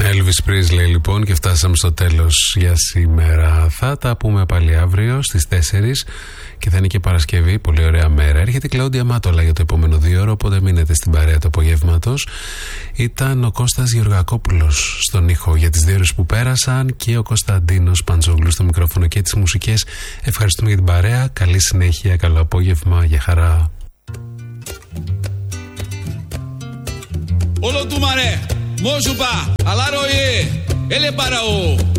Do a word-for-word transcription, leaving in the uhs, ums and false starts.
Elvis Presley λοιπόν, και φτάσαμε στο τέλος για σήμερα. Θα τα πούμε πάλι αύριο στις τέσσερις και θα είναι και Παρασκευή, πολύ ωραία μέρα. Έρχεται η Κλαούντια Μάτολα για το επόμενο δύο ώρο, οπότε μείνετε στην παρέα του απογεύματος. Ήταν ο Κώστας Γεωργακόπουλος στον ήχο για τις δύο ώρες που πέρασαν και ο Κωνσταντίνος Παντζόγλου στο μικρόφωνο και τις μουσικές. Ευχαριστούμε για την παρέα, καλή συνέχεια, καλό απόγευμα, για χαρά. Όλο του μαρέ, μόσουπα, αλάροϊε, έλε παραό.